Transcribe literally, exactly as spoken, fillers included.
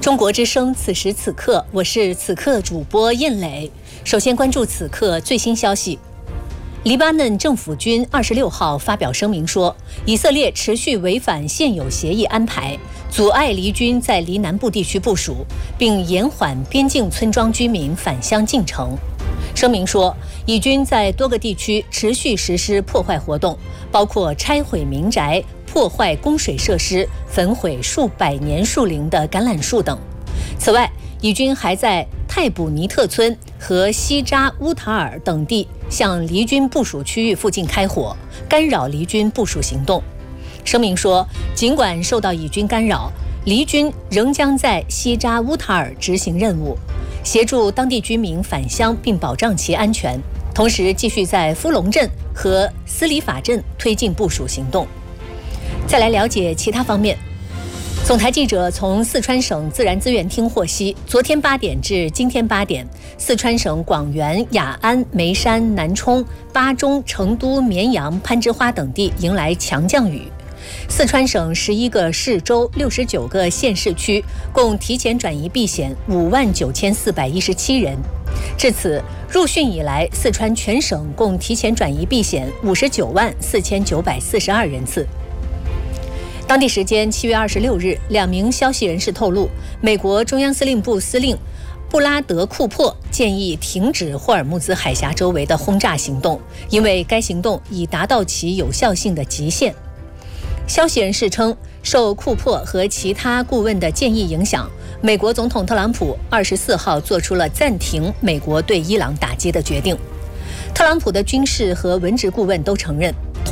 中国之声，此时此刻，我是此刻主播印磊。首先关注此刻最新消息。黎巴嫩政府军二十六号发表声明说，以色列持续违反现有协议安排，阻碍黎军在黎南部地区部署，并延缓边境村庄居民返乡进程。声明说，以军在多个地区持续实施破坏活动，包括拆毁民宅、破坏供水设施、焚毁数百年树龄的橄榄树等。此外，以军还在泰卜尼特村和西扎乌塔尔等地向黎军部署区域附近开火，干扰黎军部署行动。声明说，尽管受到以军干扰，黎军仍将在西扎乌塔尔执行任务，协助当地居民返乡并保障其安全，同时继续在夫龙镇和斯里法镇推进部署行动。再来了解其他方面。总台记者从四川省自然资源厅获悉，昨天八点至今天八点，四川省广元、雅安、眉山、南充、巴中、成都、绵阳、攀枝花等地迎来强降雨。四川省十一个市州、六十九个县市区共提前转移避险五万九千四百一十七人。至此，入汛以来，四川全省共提前转移避险五十九万四千九百四十二人次。当地时间七月二十六日，两名消息人士透露，美国中央司令部司令布拉德·库珀建议停止霍尔木兹海峡周围的轰炸行动，因为该行动已达到其有效性的极限。消息人士称，受库珀和其他顾问的建议影响，美国总统特朗普二十四号做出了暂停美国对伊朗打击的决定。特朗普的军事和文职顾问都承认，